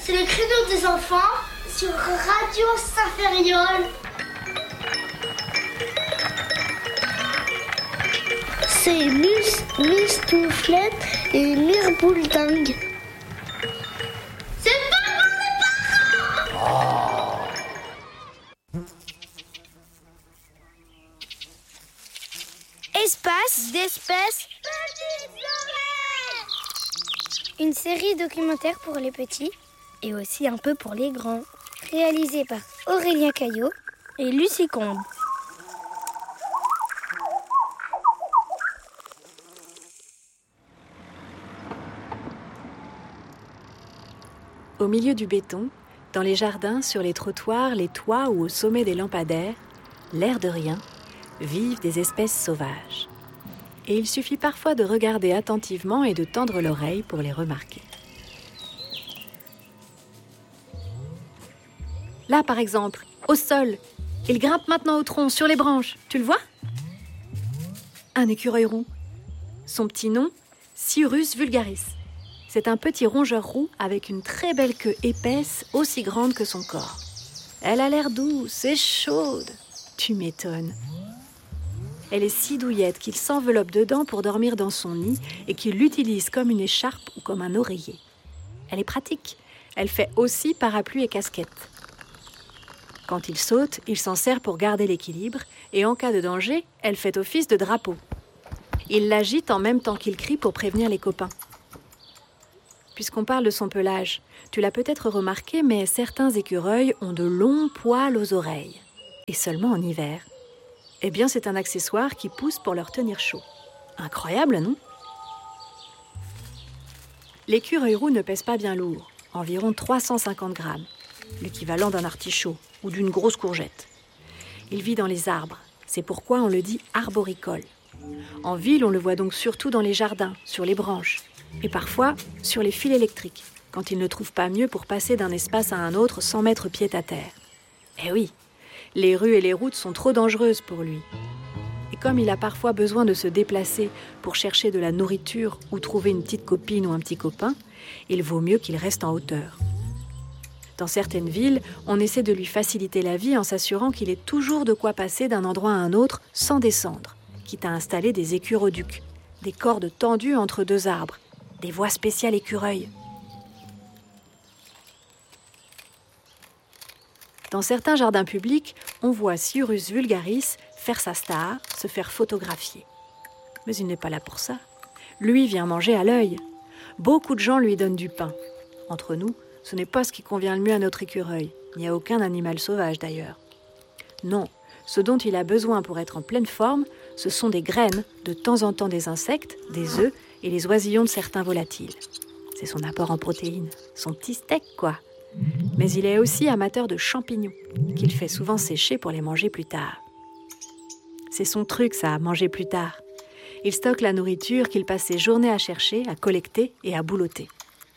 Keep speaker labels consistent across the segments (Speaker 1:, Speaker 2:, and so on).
Speaker 1: C'est le créneau des enfants sur Radio Saint-Ferréol. C'est Mistouflette et Mirbouldingue. C'est pas pour les parents. Espace d'espèces. Petites oreilles. Une série documentaire pour les petits et aussi un peu pour les grands. Réalisée par Aurélien Caillot et Lucie Combe.
Speaker 2: Au milieu du béton, dans les jardins, sur les trottoirs, les toits ou au sommet des lampadaires, l'air de rien, vivent des espèces sauvages. Et il suffit parfois de regarder attentivement et de tendre l'oreille pour les remarquer. Là, par exemple, au sol, il grimpe maintenant au tronc, sur les branches. Tu le vois ? Un écureuil roux. Son petit nom, Sciurus vulgaris. C'est un petit rongeur roux avec une très belle queue épaisse, aussi grande que son corps. Elle a l'air douce et chaude. Tu m'étonnes. Elle est si douillette qu'il s'enveloppe dedans pour dormir dans son nid et qu'il l'utilise comme une écharpe ou comme un oreiller. Elle est pratique. Elle fait aussi parapluie et casquette. Quand il saute, il s'en sert pour garder l'équilibre et en cas de danger, elle fait office de drapeau. Il l'agite en même temps qu'il crie pour prévenir les copains. Puisqu'on parle de son pelage, tu l'as peut-être remarqué, mais certains écureuils ont de longs poils aux oreilles. Et seulement en hiver. Eh bien, c'est un accessoire qui pousse pour leur tenir chaud. Incroyable, non ? L'écureuil roux ne pèse pas bien lourd, environ 350 grammes, l'équivalent d'un artichaut ou d'une grosse courgette. Il vit dans les arbres, c'est pourquoi on le dit arboricole. En ville, on le voit donc surtout dans les jardins, sur les branches, et parfois sur les fils électriques, quand il ne trouve pas mieux pour passer d'un espace à un autre sans mettre pied à terre. Eh oui, les rues et les routes sont trop dangereuses pour lui. Et comme il a parfois besoin de se déplacer pour chercher de la nourriture ou trouver une petite copine ou un petit copain, il vaut mieux qu'il reste en hauteur. Dans certaines villes, on essaie de lui faciliter la vie en s'assurant qu'il ait toujours de quoi passer d'un endroit à un autre sans descendre, quitte à installer des écuroducs, des cordes tendues entre deux arbres, des voies spéciales écureuils. Dans certains jardins publics, on voit Sciurus vulgaris faire sa star, se faire photographier. Mais il n'est pas là pour ça. Lui vient manger à l'œil. Beaucoup de gens lui donnent du pain. Entre nous, ce n'est pas ce qui convient le mieux à notre écureuil. Il n'y a aucun animal sauvage d'ailleurs. Non, ce dont il a besoin pour être en pleine forme, ce sont des graines, de temps en temps des insectes, des œufs et les oisillons de certains volatiles. C'est son apport en protéines, son petit steak quoi. Mais il est aussi amateur de champignons, qu'il fait souvent sécher pour les manger plus tard. C'est son truc ça, à manger plus tard. Il stocke la nourriture qu'il passe ses journées à chercher, à collecter et à boulotter.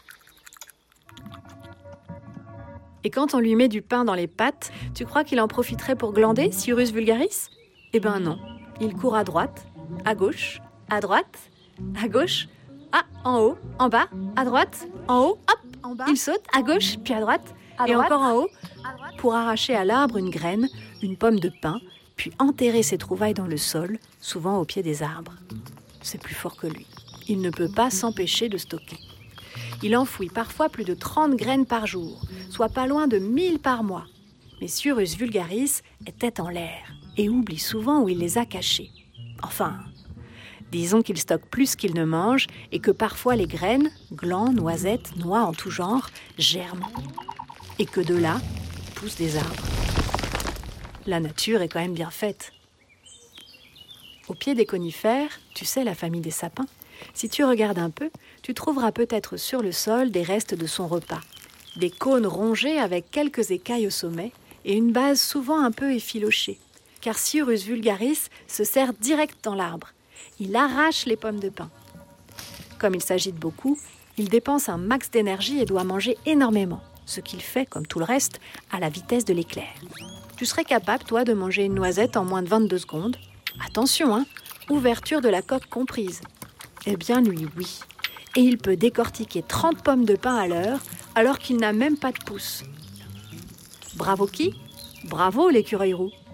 Speaker 2: Et quand on lui met du pain dans les pattes, tu crois qu'il en profiterait pour glander, Sciurus vulgaris ? Eh ben non, il court à droite, à gauche, à droite, à gauche, en haut, en bas, à droite, en haut, hop, en bas. Il saute à gauche, puis à droite, et encore en haut, pour arracher à l'arbre une graine, une pomme de pin, puis enterrer ses trouvailles dans le sol, souvent au pied des arbres. C'est plus fort que lui. Il ne peut pas s'empêcher de stocker. Il enfouit parfois plus de 30 graines par jour, soit pas loin de 1000 par mois. Mais Sciurus vulgaris est tête en l'air et oublie souvent où il les a cachées. Enfin, disons qu'il stocke plus qu'il ne mange et que parfois les graines, glands, noisettes, noix en tout genre, germent. Et que de là, poussent des arbres. La nature est quand même bien faite. Au pied des conifères, tu sais, la famille des sapins, si tu regardes un peu, tu trouveras peut-être sur le sol des restes de son repas. Des cônes rongés avec quelques écailles au sommet et une base souvent un peu effilochée. Car Sciurus vulgaris se serre direct dans l'arbre. Il arrache les pommes de pin. Comme il s'agite beaucoup, il dépense un max d'énergie et doit manger énormément. Ce qu'il fait, comme tout le reste, à la vitesse de l'éclair. Tu serais capable, toi, de manger une noisette en moins de 22 secondes. Attention, hein, ouverture de la coque comprise. Eh bien, lui, oui. Et il peut décortiquer 30 pommes de pin à l'heure, alors qu'il n'a même pas de pouce. Bravo qui ? Bravo l'écureuil roux.